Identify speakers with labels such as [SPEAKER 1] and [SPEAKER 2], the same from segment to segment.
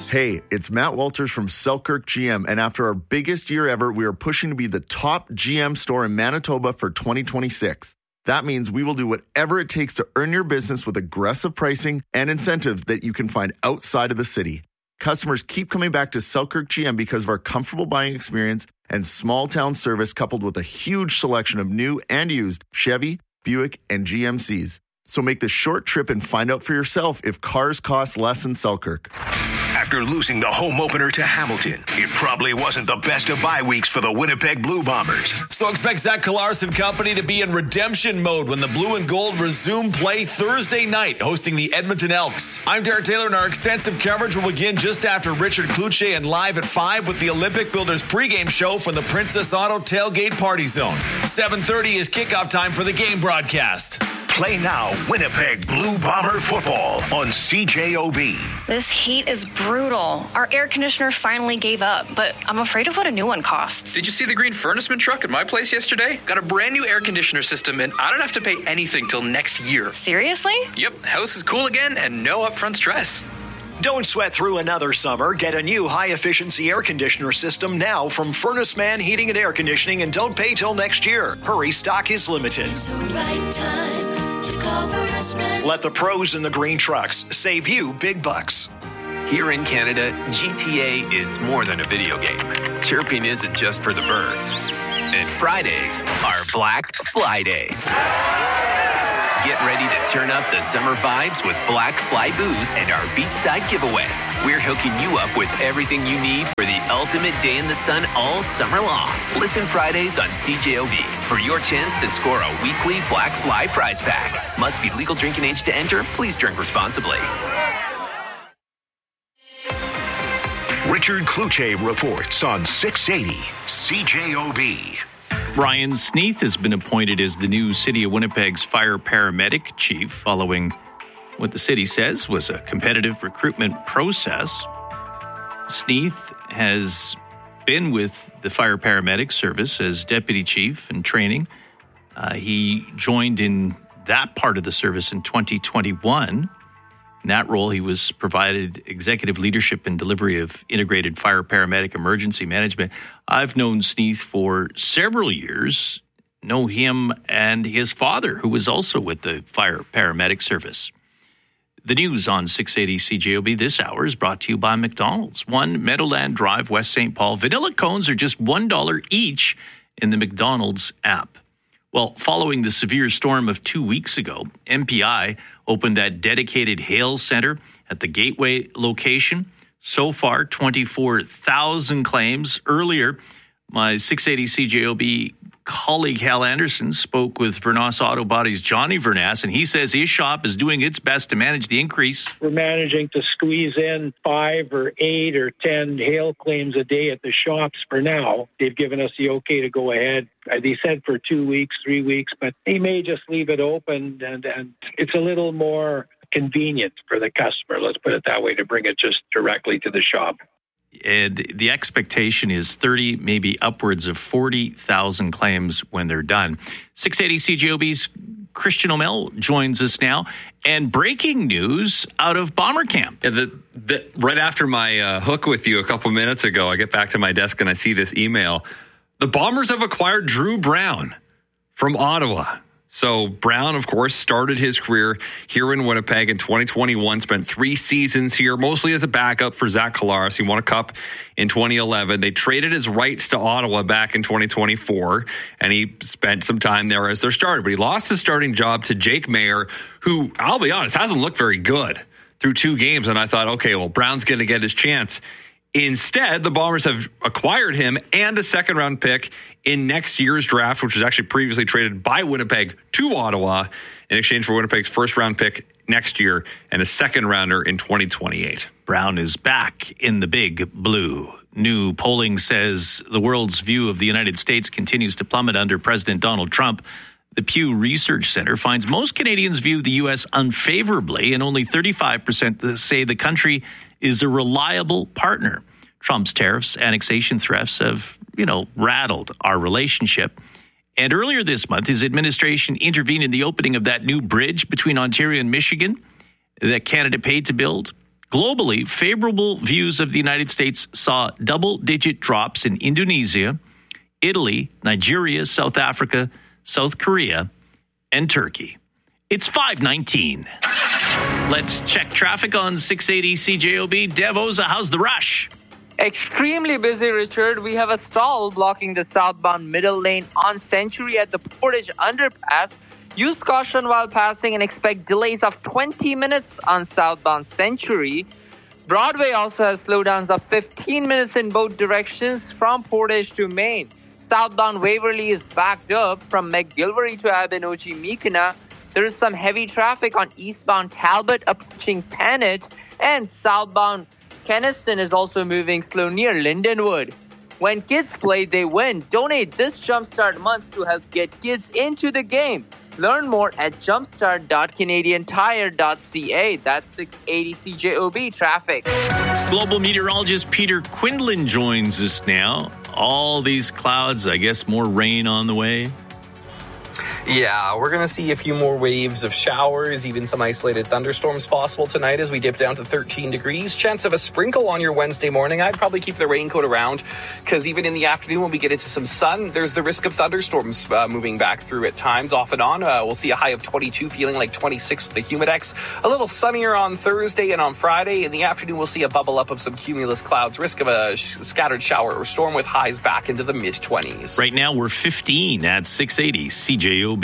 [SPEAKER 1] Hey, it's Matt Walters from Selkirk GM, and after our biggest year ever, we are pushing to be the top GM store in Manitoba for 2026. That means we will do whatever it takes to earn your business with aggressive pricing and incentives that you can find outside of the city. Customers keep coming back to Selkirk GM because of our comfortable buying experience and small town service, coupled with a huge selection of new and used Chevy, Buick, and GMCs. So make the short trip and find out for yourself if cars cost less in Selkirk.
[SPEAKER 2] After losing the home opener to Hamilton, it probably wasn't the best of bye weeks for the Winnipeg Blue Bombers.
[SPEAKER 3] So expect Zach Collaros and company to be in redemption mode when the Blue and Gold resume play Thursday night, hosting the Edmonton Elks. I'm Derek Taylor, and our extensive coverage will begin just after Richard Cloutier and live at 5 with the Olympic Builders pregame show from the Princess Auto Tailgate Party Zone. 7:30 is kickoff time for the game broadcast.
[SPEAKER 2] Play now Winnipeg Blue Bomber football on CJOB.
[SPEAKER 4] This heat is brutal. Our air conditioner finally gave up, but I'm afraid of what a new one costs.
[SPEAKER 5] Did you see the green furnaceman truck at my place yesterday? Got a brand new air conditioner system, and I don't have to pay anything till next year.
[SPEAKER 4] Seriously?
[SPEAKER 5] Yep, house is cool again and no upfront stress.
[SPEAKER 6] Don't sweat through another summer. Get a new high-efficiency air conditioner system now from Furnace Man Heating and Air Conditioning, and don't pay till next year. Hurry, stock is limited.
[SPEAKER 7] It's the right time to call Furnace Man.
[SPEAKER 6] Let the pros in the green trucks save you big bucks.
[SPEAKER 8] Here in Canada, GTA is more than a video game. Chirping isn't just for the birds. And Fridays are Black Fly Days. Get ready to turn up the summer vibes with Black Fly Booze and our beachside giveaway. We're hooking you up with everything you need for the ultimate day in the sun all summer long. Listen Fridays on CJOB for your chance to score a weekly Black Fly prize pack. Must be legal drinking age to enter. Please drink responsibly.
[SPEAKER 2] Richard Cloutier reports on 680 CJOB.
[SPEAKER 9] Ryan Sneath has been appointed as the new City of Winnipeg's fire paramedic chief following what the city says was a competitive recruitment process. Sneath has been with the fire paramedic service as deputy chief and training. He joined in that part of the service in 2021. In that role, he was provided executive leadership and delivery of integrated fire paramedic emergency management. I've known Sneath for several years, know him and his father, who was also with the fire paramedic service. The news on 680 CJOB this hour is brought to you by McDonald's. 1 Meadowland Drive, West St. Paul. Vanilla cones are just $1 each in the McDonald's app. Well, following the severe storm of 2 weeks ago, MPI opened that dedicated hail center at the Gateway location. So far, 24,000 claims. Earlier, my 680 CJOB colleague Hal Anderson spoke with Vernas Auto Body's Johnny Vernas, and he says his shop is doing its best to manage the increase.
[SPEAKER 10] We're managing to squeeze in 5 or 8 or 10 hail claims a day at the shops for now. They've given us the okay to go ahead. They said for 2 weeks, 3 weeks, but they may just leave it open, and it's a little more convenient for the customer, let's put it that way, to bring it just directly to the shop.
[SPEAKER 9] And the expectation is 30, maybe upwards of 40,000 claims when they're done. 680 CJOB's Christian O'Mell joins us now. And breaking news out of Bomber Camp.
[SPEAKER 11] Yeah, right after my hook with you a couple minutes ago, I get back to my desk and I see this email. The Bombers have acquired Drew Brown from Ottawa. So Brown, of course, started his career here in Winnipeg in 2021, spent 3 seasons here, mostly as a backup for Zach Collaros. He won a cup in 2011. They traded his rights to Ottawa back in 2024, and he spent some time there as their starter. But he lost his starting job to Jake Mayer, who, I'll be honest, hasn't looked very good through 2 games. And I thought, okay, well, Brown's going to get his chance. Instead, the Bombers have acquired him and a second-round pick in next year's draft, which was actually previously traded by Winnipeg to Ottawa in exchange for Winnipeg's first-round pick next year and a second-rounder in 2028.
[SPEAKER 9] Brown is back in the big blue. New polling says the world's view of the United States continues to plummet under President Donald Trump. The Pew Research Center finds most Canadians view the U.S. unfavorably, and only 35% say the country is a reliable partner. Trump's tariffs, annexation threats have, rattled our relationship. And earlier this month, his administration intervened in the opening of that new bridge between Ontario and Michigan that Canada paid to build. Globally, favorable views of the United States saw double-digit drops in Indonesia, Italy, Nigeria, South Africa, South Korea, and Turkey. It's 5:19. Let's check traffic on 680 CJOB. Dev Oza, how's the rush?
[SPEAKER 12] Extremely busy, Richard. We have a stall blocking the southbound middle lane on Century at the Portage underpass. Use caution while passing and expect delays of 20 minutes on southbound Century. Broadway also has slowdowns of 15 minutes in both directions from Portage to Maine. Southbound Waverly is backed up from McGilvery to Abenochi-Mekina. There is some heavy traffic on eastbound Talbot approaching Panet, and southbound Keniston is also moving slow near Lindenwood. When kids play, they win. Donate this Jumpstart month to help get kids into the game. Learn more at jumpstart.canadiantire.ca. That's 680 CJOB traffic.
[SPEAKER 9] Global meteorologist Peter Quinlan joins us now. All these clouds, I guess more rain on the way.
[SPEAKER 13] Yeah, we're going to see a few more waves of showers, even some isolated thunderstorms possible tonight as we dip down to 13 degrees. Chance of a sprinkle on your Wednesday morning. I'd probably keep the raincoat around because even in the afternoon when we get into some sun, there's the risk of thunderstorms moving back through at times off and on. We'll see a high of 22, feeling like 26 with the Humidex. A little sunnier on Thursday and on Friday. In the afternoon, we'll see a bubble up of some cumulus clouds. Risk of a scattered shower or storm with highs back into the mid-20s.
[SPEAKER 9] Right now, we're 15 at 680 CJOB.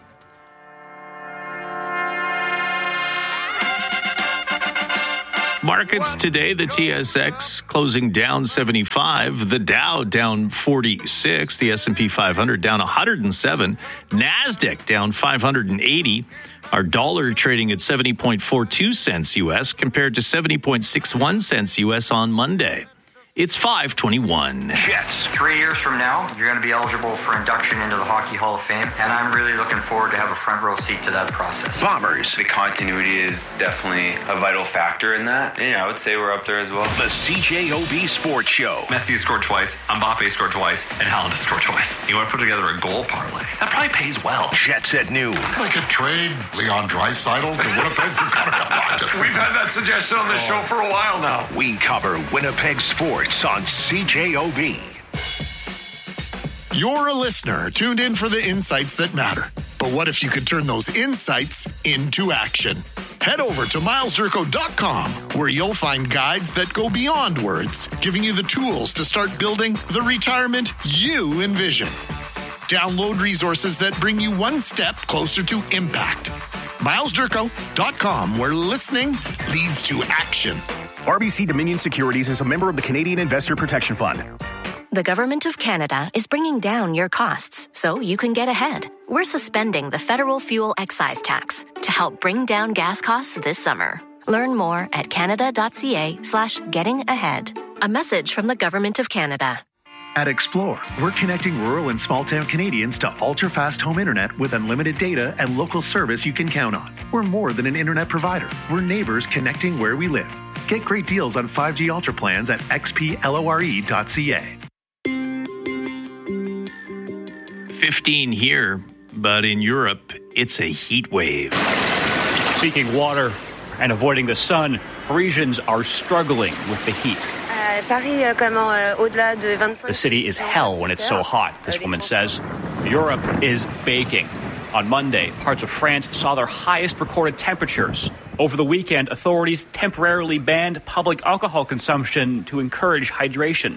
[SPEAKER 9] Markets today, the TSX closing down 75, the Dow down 46, the S&P 500 down 107, NASDAQ down 580, our dollar trading at 70.42 cents U.S. compared to 70.61 cents U.S. on Monday. It's 5:21.
[SPEAKER 14] Jets. 3 years from now, you're going to be eligible for induction into the Hockey Hall of Fame, and I'm really looking forward to have a front row seat to that process.
[SPEAKER 15] Bombers. The continuity is definitely a vital factor in that. Yeah, I would say we're up there as well.
[SPEAKER 2] The CJOB Sports Show.
[SPEAKER 11] Messi scored twice, Mbappe scored twice, and Haaland scored twice. You want to put together a goal parlay? That probably pays well.
[SPEAKER 2] Jets at noon.
[SPEAKER 16] I could trade Leon Draisaitl to Winnipeg for Connor Gallant.
[SPEAKER 11] We've had that suggestion on this show for a while now.
[SPEAKER 2] We cover Winnipeg sports on CJOB.
[SPEAKER 16] You're a listener tuned in for the insights that matter. But what if you could turn those insights into action? Head over to milesdurko.com, where you'll find guides that go beyond words, giving you the tools to start building the retirement you envision. Download resources that bring you one step closer to impact. milesdurko.com, where listening leads to action.
[SPEAKER 17] RBC Dominion Securities is a member of the Canadian Investor Protection Fund.
[SPEAKER 18] The Government of Canada is bringing down your costs so you can get ahead. We're suspending the federal fuel excise tax to help bring down gas costs this summer. Learn more at canada.ca/getting-ahead. A message from the Government of Canada.
[SPEAKER 17] At Explore, we're connecting rural and small-town Canadians to ultra-fast home internet with unlimited data and local service you can count on. We're more than an internet provider. We're neighbors connecting where we live. Get great deals on 5G Ultra plans at xplore.ca.
[SPEAKER 9] 15 here, but in Europe, it's a heat wave.
[SPEAKER 19] Seeking water and avoiding the sun, Parisians are struggling with the heat. The city is hell when it's so hot, this woman says. Europe is baking. On Monday, parts of France saw their highest recorded temperatures. Over the weekend, authorities temporarily banned public alcohol consumption to encourage hydration.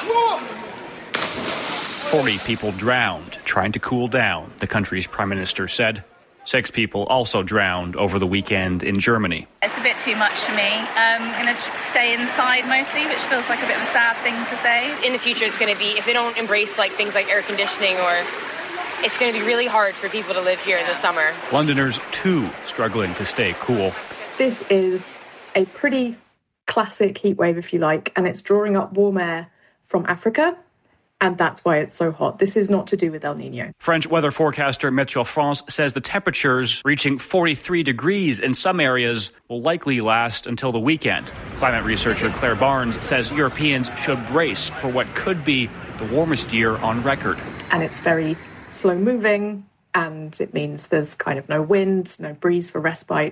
[SPEAKER 19] 40 people drowned trying to cool down, the country's prime minister said. 6 people also drowned over the weekend in Germany.
[SPEAKER 20] It's a bit too much for me. I'm going to stay inside mostly, which feels like a bit of a sad thing to say.
[SPEAKER 21] In the future, it's going to be, if they don't embrace things like air conditioning, or it's going to be really hard for people to live here in the summer.
[SPEAKER 19] Londoners, too, struggling to stay cool.
[SPEAKER 22] This is a pretty classic heat wave, if you like, and it's drawing up warm air from Africa. And that's why it's so hot. This is not to do with El Nino.
[SPEAKER 19] French weather forecaster Météo France says the temperatures reaching 43 degrees in some areas will likely last until the weekend. Climate researcher Claire Barnes says Europeans should brace for what could be the warmest year on record.
[SPEAKER 22] And it's very slow moving. and it means there's kind of no wind, no breeze for respite.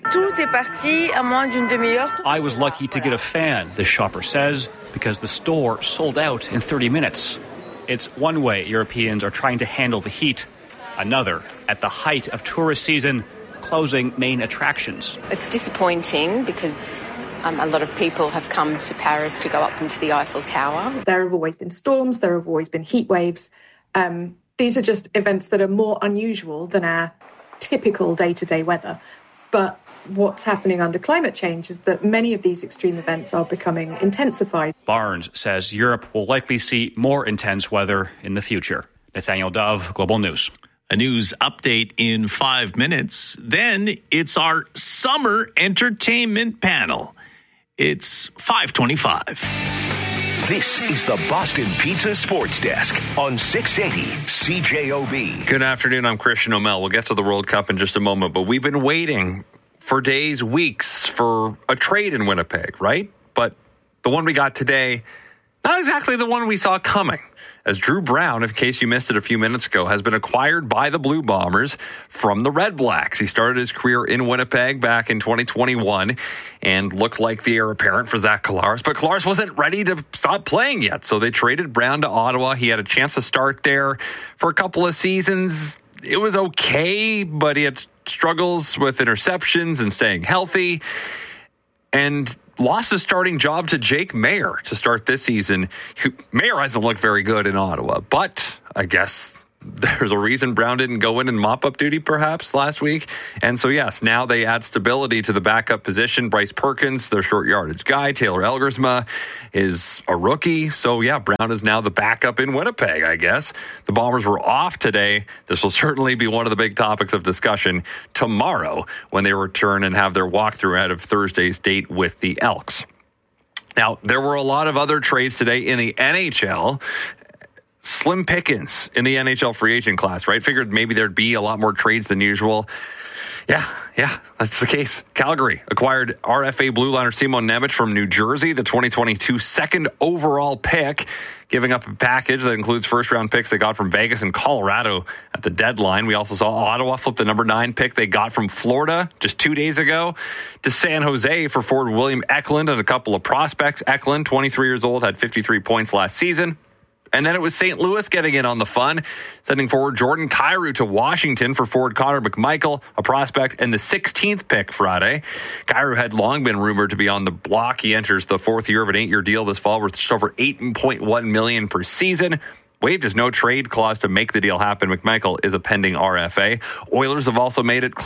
[SPEAKER 19] I was lucky to get a fan, the shopper says, because the store sold out in 30 minutes. It's one way Europeans are trying to handle the heat. Another, at the height of tourist season, closing main attractions.
[SPEAKER 1] It's disappointing because a lot of people have come to Paris to go up into the Eiffel Tower.
[SPEAKER 22] There have always been storms, there have always been heat waves. These are just events that are more unusual than our typical day-to-day weather. But what's happening under climate change is that many of these extreme events are becoming intensified.
[SPEAKER 19] Barnes says Europe will likely see more intense weather in the future. Nathaniel Dove, Global News.
[SPEAKER 9] A news update in 5 minutes. Then it's our summer entertainment panel. It's 5:25.
[SPEAKER 2] This is the Boston Pizza Sports Desk on 680 CJOB.
[SPEAKER 11] Good afternoon. I'm Christian O'Mell. We'll get to the World Cup in just a moment, but we've been waiting for days, weeks for a trade in Winnipeg, right? But the one we got today, not exactly the one we saw coming. As Drew Brown, in case you missed it a few minutes ago, has been acquired by the Blue Bombers from the Red Blacks. He started his career in Winnipeg back in 2021 and looked like the heir apparent for Zach Collaros. But Collaros wasn't ready to stop playing yet, so they traded Brown to Ottawa. He had a chance to start there for a couple of seasons. It was okay, but he had struggles with interceptions and staying healthy. And lost his starting job to Jake Mayer to start this season. Mayer hasn't looked very good in Ottawa, but I guess there's a reason Brown didn't go in and mop-up duty perhaps last week. And so, yes, now they add stability to the backup position. Bryce Perkins, their short yardage guy. Taylor Elgersma is a rookie. So, yeah, Brown is now the backup in Winnipeg, I guess. The Bombers were off today. This will certainly be one of the big topics of discussion tomorrow when they return and have their walkthrough ahead of Thursday's date with the Elks. Now, there were a lot of other trades today in the NHL. Slim pickings in the NHL free agent class, right? Figured maybe there'd be a lot more trades than usual. Yeah, that's the case. Calgary acquired RFA blue liner Simon Nemec from New Jersey, the 2022 second overall pick, giving up a package that includes first-round picks they got from Vegas and Colorado at the deadline. We also saw Ottawa flip the number 9 pick they got from Florida just 2 days ago to San Jose for forward William Eklund and a couple of prospects. Eklund, 23 years old, had 53 points last season. And then it was St. Louis getting in on the fun, sending forward Jordan Kyrou to Washington for forward Connor McMichael, a prospect, and the 16th pick Friday. Kyrou had long been rumored to be on the block. He enters the 4th year of an 8-year deal this fall worth just over $8.1 million per season. Waived his no-trade clause to make the deal happen. McMichael is a pending RFA. Oilers have also made it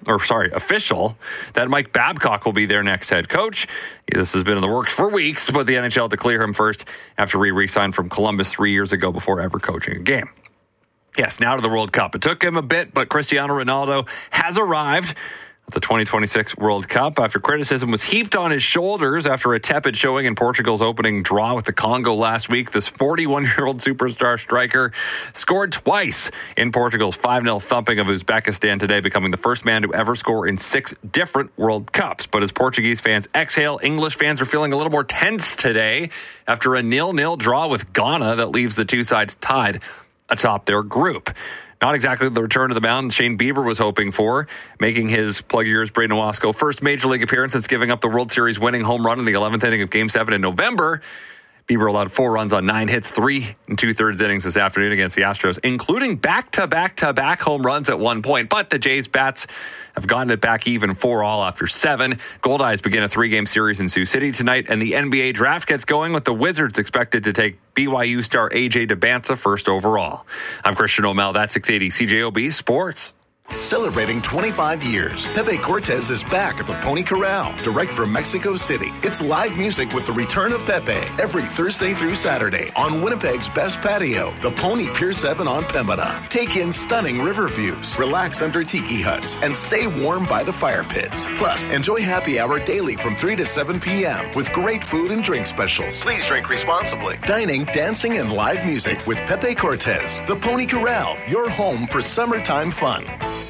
[SPEAKER 11] official, that Mike Babcock will be their next head coach. This has been in the works for weeks, but the NHL to clear him first after he re-signed from Columbus 3 years ago before ever coaching a game. Yes, now to the World Cup. It took him a bit, but Cristiano Ronaldo has arrived at the 2026 World Cup after criticism was heaped on his shoulders after a tepid showing in Portugal's opening draw with the Congo last week. This 41-year-old superstar striker scored twice in Portugal's 5-0 thumping of Uzbekistan today, becoming the first man to ever score in 6 different World Cups. But as Portuguese fans exhale, English fans are feeling a little more tense today after a 0-0 draw with Ghana that leaves the two sides tied atop their group. Not exactly the return to the mound Shane Bieber was hoping for, making his plug years Braden Wasco first Major League appearance since giving up the World Series winning home run in the 11th inning of Game 7 in November. Bieber allowed 4 runs on 9 hits, 3 2/3 innings this afternoon against the Astros, including back-to-back home runs at one point. But the Jays' bats have gotten it back even 4-all after 7. Goldeyes begin a 3-game series in Sioux City tonight, and the NBA draft gets going with the Wizards expected to take BYU star AJ DeBanza first overall. I'm Christian O'Mell. That's 680 CJOB Sports.
[SPEAKER 16] Celebrating 25 years, Pepe Cortez is back at the Pony Corral, direct from Mexico City. It's live music with the return of Pepe every Thursday through Saturday on Winnipeg's best patio, the Pony Pier 7 on Pembina. Take in stunning river views, relax under tiki huts, and stay warm by the fire pits. Plus, enjoy happy hour daily from 3 to 7 p.m. with great food and drink specials. Please drink responsibly. Dining, dancing, and live music with Pepe Cortez. The Pony Corral, your home for summertime fun.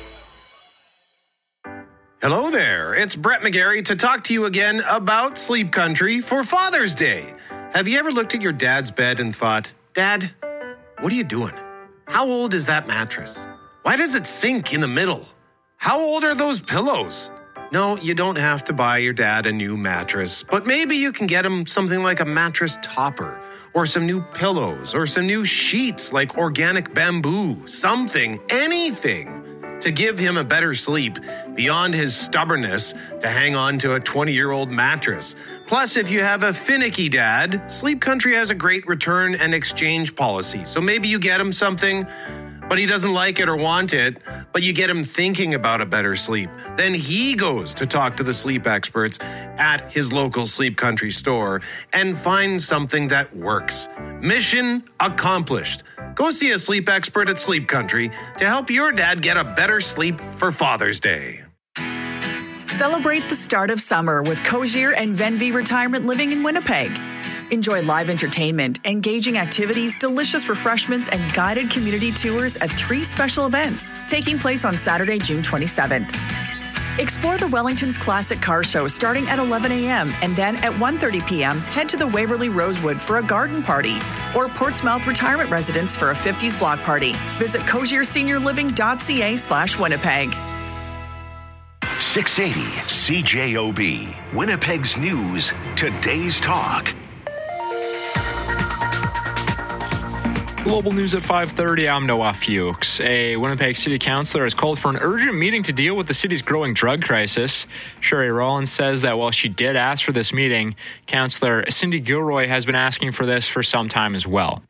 [SPEAKER 3] Hello there, it's Brett McGarry to talk to you again about Sleep Country for Father's Day. Have you ever looked at your dad's bed and thought, Dad, what are you doing? How old is that mattress? Why does it sink in the middle? How old are those pillows? No, you don't have to buy your dad a new mattress, but maybe you can get him something like a mattress topper, or some new pillows, or some new sheets like organic bamboo, something, anything to give him a better sleep beyond his stubbornness to hang on to a 20-year-old mattress. Plus, if you have a finicky dad, Sleep Country has a great return and exchange policy. So maybe you get him something, but he doesn't like it or want it, but you get him thinking about a better sleep. Then he goes to talk to the sleep experts at his local Sleep Country store and finds something that works. Mission accomplished. Go see a sleep expert at Sleep Country to help your dad get a better sleep for Father's Day.
[SPEAKER 4] Celebrate the start of summer with Cozier and Venvi Retirement Living in Winnipeg. Enjoy live entertainment, engaging activities, delicious refreshments, and guided community tours at 3 special events taking place on Saturday, June 27th. Explore the Wellington's Classic Car Show starting at 11 a.m. and then at 1:30 p.m. head to the Waverly Rosewood for a garden party or Portsmouth Retirement Residence for a 50s block party. Visit CozierSeniorLiving.ca/Winnipeg.
[SPEAKER 2] 680 CJOB, Winnipeg's News, Today's Talk.
[SPEAKER 5] Global news at 5:30. I'm Noah Fuchs. A Winnipeg City Councillor has called for an urgent meeting to deal with the city's growing drug crisis. Sherry Rollins says that while she did ask for this meeting, Councillor Cindy Gilroy has been asking for this for some time as well.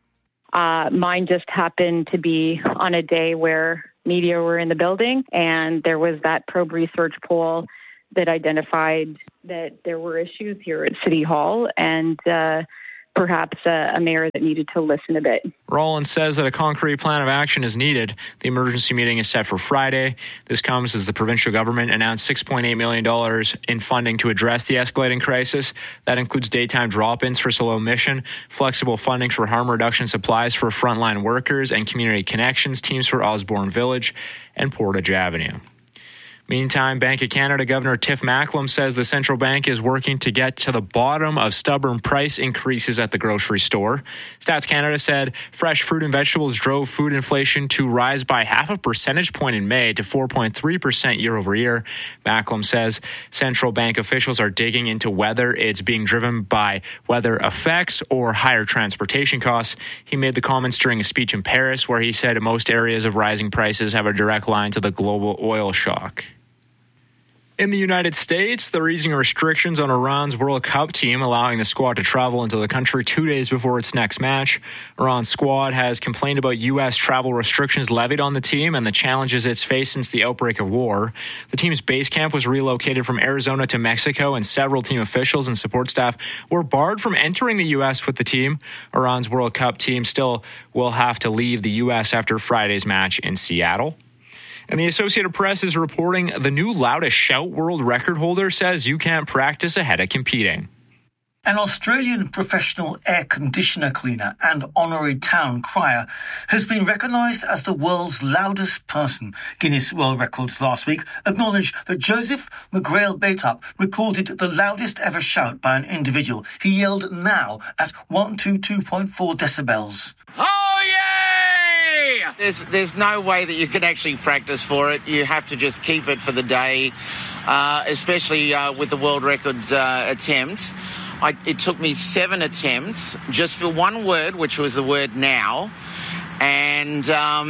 [SPEAKER 23] Mine just happened to be on a day where media were in the building, and there was that probe research poll that identified that there were issues here at City Hall, and perhaps a mayor that needed to listen a bit.
[SPEAKER 5] Rollins says that a concrete plan of action is needed. The emergency meeting is set for Friday. This comes as the provincial government announced $6.8 million in funding to address the escalating crisis. That includes daytime drop-ins for Solo Mission, flexible funding for harm reduction supplies for frontline workers, and community connections teams for Osborne Village and Portage Avenue. Meantime, Bank of Canada Governor Tiff Macklem says the central bank is working to get to the bottom of stubborn price increases at the grocery store. Stats Canada said fresh fruit and vegetables drove food inflation to rise by 0.5 percentage point in May to 4.3% year over year. Macklem says central bank officials are digging into whether it's being driven by weather effects or higher transportation costs. He made the comments during a speech in Paris where he said most areas of rising prices have a direct line to the global oil shock. In the United States, they're easing restrictions on Iran's World Cup team, allowing the squad to travel into the country 2 days before its next match. Iran's squad has complained about U.S. travel restrictions levied on the team and the challenges it's faced since the outbreak of war. The team's base camp was relocated from Arizona to Mexico, and several team officials and support staff were barred from entering the U.S. with the team. Iran's World Cup team still will have to leave the U.S. after Friday's match in Seattle. And the Associated Press is reporting the new loudest shout world record holder says you can't practice ahead of competing.
[SPEAKER 24] An Australian professional air conditioner cleaner and honorary town crier has been recognised as the world's loudest person. Guinness World Records last week acknowledged that Joseph McGrail Baitup recorded the loudest ever shout by an individual. He yelled now at 122.4 decibels.
[SPEAKER 25] Oh, yay! There's no way that you can actually practice for it. You have to just keep it for the day, especially with the world record attempt. It took me 7 attempts just for one word, which was the word now, and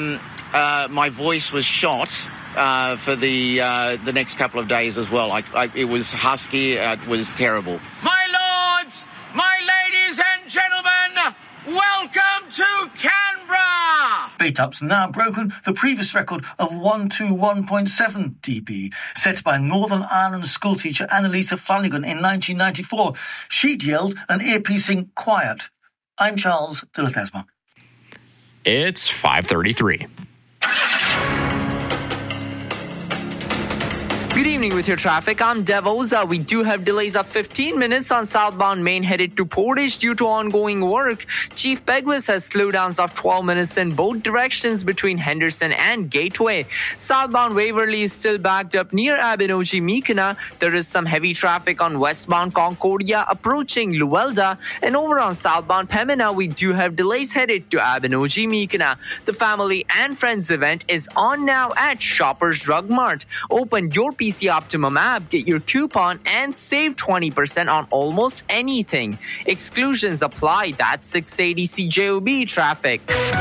[SPEAKER 25] my voice was shot for the next couple of days as well. It was husky. It was terrible. My lords, my ladies and gentlemen, welcome to Canberra!
[SPEAKER 24] Baitup's now broken the previous record of 121.7 dB, set by Northern Ireland schoolteacher Annalisa Flanagan in 1994. She'd yelled an ear-piercing quiet. I'm Charles de la Thesma.
[SPEAKER 5] It's 5:33.
[SPEAKER 6] Good evening with your traffic. I'm Devos. We do have delays of 15 minutes on southbound Main headed to Portage due to ongoing work. Chief Peguis has slowdowns of 12 minutes in both directions between Henderson and Gateway. Southbound Waverly is still backed up near Abinogi-Mekina. There is some heavy traffic on westbound Concordia approaching Luelda. And over on southbound Pembina, we do have delays headed to Abinogi-Mekina. The Family and Friends event is on now at Shoppers Drug Mart. Open your PC Optimum app, get your coupon, and save 20% on almost anything. Exclusions apply. That's 680 CJOB traffic.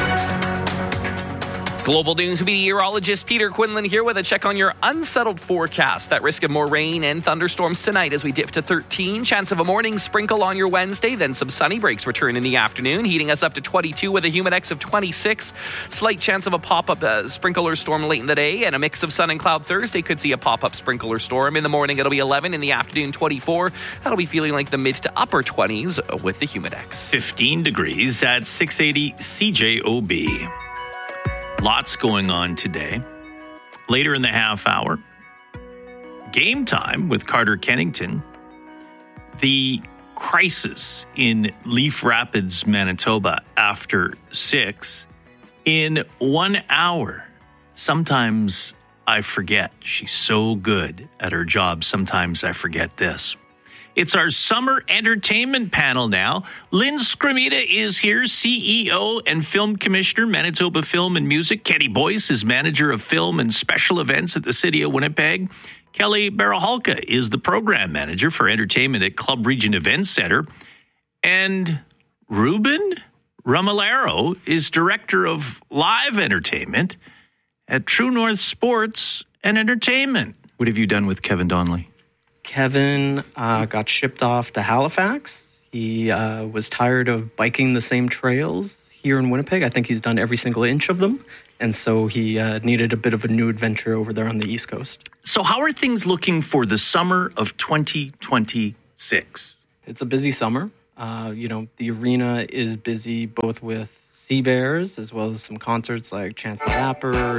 [SPEAKER 13] Global News meteorologist Peter Quinlan here with a check on your unsettled forecast. That risk of more rain and thunderstorms tonight as we dip to 13. Chance of a morning sprinkle on your Wednesday, then some sunny breaks return in the afternoon, heating us up to 22 with a humidex of 26. Slight chance of a pop-up sprinkler storm late in the day, and a mix of sun and cloud Thursday could see a pop-up sprinkler storm. In the morning, it'll be 11. In the afternoon, 24. That'll be feeling like the mid to upper 20s with the humidex.
[SPEAKER 9] 15 degrees at 680 CJOB. Lots going on today. Later in the half hour, game time with Carter Kennington. The crisis in Leaf Rapids, Manitoba after 6 in 1 hour. Sometimes I forget. She's so good at her job. Sometimes I forget this. It's our summer entertainment panel now. Lynn Scramita is here, CEO and Film Commissioner, Manitoba Film and Music. Kenny Boyce is Manager of Film and Special Events at the City of Winnipeg. Kelly Barahalka is the Program Manager for Entertainment at Club Region Events Center. And Ruben Romolero is Director of Live Entertainment at True North Sports and Entertainment. What have you done with Kevin Donnelly?
[SPEAKER 7] Kevin got shipped off to Halifax. He was tired of biking the same trails here in Winnipeg. I think he's done every single inch of them. And so he needed a bit of a new adventure over there on the East Coast.
[SPEAKER 9] So how are things looking for the summer of 2026?
[SPEAKER 7] It's a busy summer. The arena is busy both with Sea Bears as well as some concerts like Chance the Rapper,